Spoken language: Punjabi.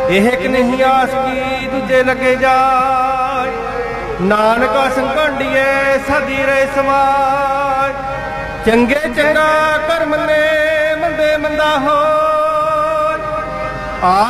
ਇਹ ਕਿ ਨਹੀਂ ਆਸ ਕੀ ਦੂਜੇ ਲੱਗੇ ਜਾਏ। ਨਾਨਕਾ ਸੰਘਾਂਡੀਏ ਸਾਡੀ ਰੇ ਸਮਾਜ, ਚੰਗੇ ਚੰਗਾ ਕਰ ਮੰਨੇ ਮੰਦੇ ਮੰਦਾ ਹੋ।